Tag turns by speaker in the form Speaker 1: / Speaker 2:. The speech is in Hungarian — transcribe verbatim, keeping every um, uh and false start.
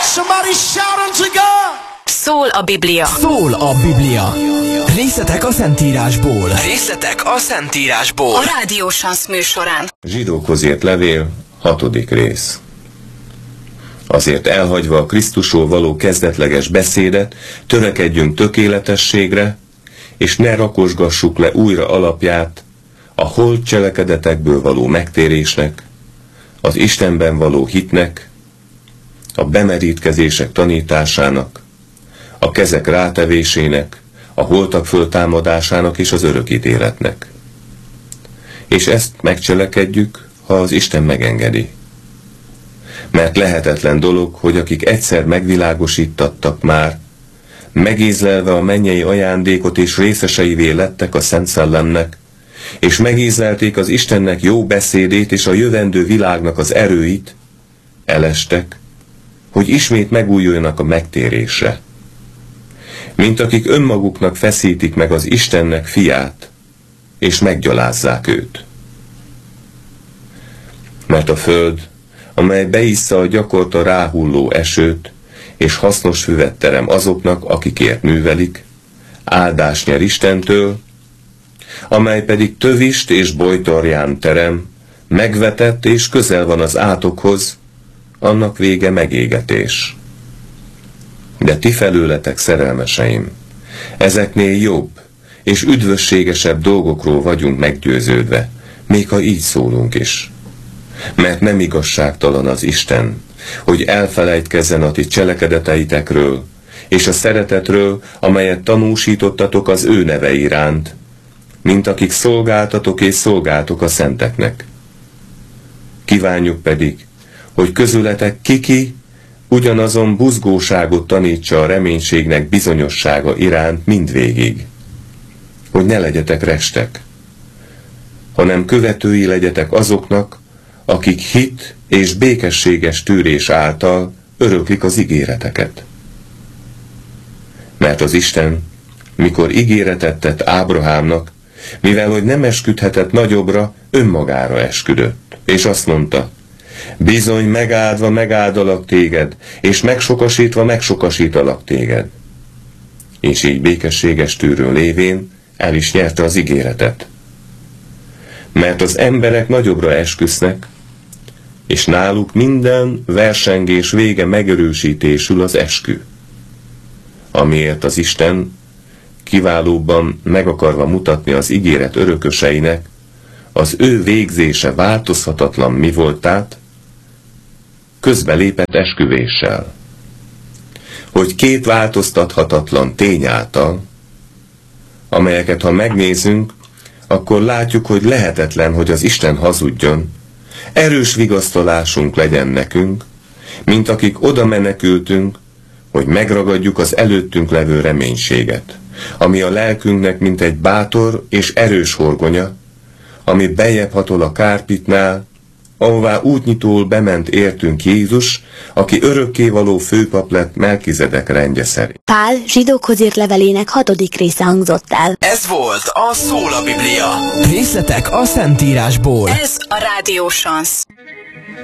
Speaker 1: Somebody shout unto God!
Speaker 2: Szól a Biblia.
Speaker 3: Szól a Biblia. Részletek a Szentírásból.
Speaker 4: Részletek a Szentírásból.
Speaker 2: A Rádió Sansz műsorán.
Speaker 5: Zsidókhoz írt levél, hatodik rész. Azért elhagyva a Krisztusról való kezdetleges beszédet, törekedjünk tökéletességre, és ne rakosgassuk le újra alapját a holt cselekedetekből való megtérésnek, az Istenben való hitnek, a bemerítkezések tanításának, a kezek rátevésének, a holtak föltámadásának és az örökítéletnek. És ezt megcselekedjük, ha az Isten megengedi. Mert lehetetlen dolog, hogy akik egyszer megvilágosítattak már, megízlelve a mennyei ajándékot és részeseivé lettek a Szent Szellemnek, és megízlelték az Istennek jó beszédét és a jövendő világnak az erőit, elestek, hogy ismét megújuljanak a megtérésre. Mint akik önmaguknak feszítik meg az Istennek fiát, és meggyalázzák őt. Mert a föld, amely beissza a gyakorta ráhulló esőt, és hasznos füvet terem azoknak, akikért művelik, áldás nyer Istentől, amely pedig tövist és bojtarján terem, megvetett és közel van az átokhoz, annak vége megégetés. De ti felőletek, szerelmeseim, ezeknél jobb és üdvösségesebb dolgokról vagyunk meggyőződve, még ha így szólunk is. Mert nem igazságtalan az Isten, hogy elfelejtkezzen a ti cselekedeteitekről, és a szeretetről, amelyet tanúsítottatok az ő neve iránt, mint akik szolgáltatok és szolgáltok a szenteknek. Kívánjuk pedig, hogy közületek kiki ugyanazon buzgóságot tanítsa a reménységnek bizonyossága iránt mindvégig, hogy ne legyetek restek, hanem követői legyetek azoknak, akik hit és békességes tűrés által öröklik az ígéreteket. Mert az Isten, mikor ígéretet tett Ábrahámnak, mivel hogy nem esküdhetett nagyobbra, önmagára esküdött, és azt mondta, bizony megáldva megáldalak téged, és megsokasítva megsokasítalak téged. És így békességes tűrő lévén el is nyerte az ígéretet. Mert az emberek nagyobbra esküsznek, és náluk minden versengés vége megerősítésül az eskü. Amiért az Isten, kiválóbban meg akarva mutatni az ígéret örököseinek, az ő végzése változhatatlan mi voltát, közbelépett esküvéssel, hogy két változtathatatlan tény által, amelyeket ha megnézünk, akkor látjuk, hogy lehetetlen, hogy az Isten hazudjon, erős vigasztalásunk legyen nekünk, mint akik oda menekültünk, hogy megragadjuk az előttünk levő reménységet, ami a lelkünknek mint egy bátor és erős horgonya, ami bejebb hatol a kárpitnál, ahová útnyitól bement értünk Jézus, aki örökkévaló főpap lett Melkizedek rendje szerint.
Speaker 6: Pál zsidókhoz írt levelének hatodik része hangzott el.
Speaker 4: Ez volt a Szól a Biblia.
Speaker 3: Részletek a Szentírásból.
Speaker 2: Ez a Rádió Sansz.